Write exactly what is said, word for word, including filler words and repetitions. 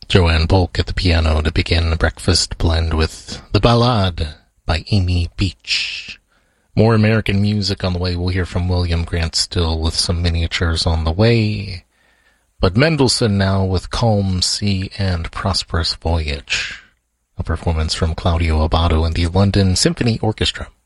Joanne Polk at the piano to begin Breakfast Blend with The Ballade by Amy Beach. More American music on the way. We'll hear from William Grant Still with some miniatures on the way. But Mendelssohn now with Calm Sea and Prosperous Voyage. A performance from Claudio Abbado and the London Symphony Orchestra.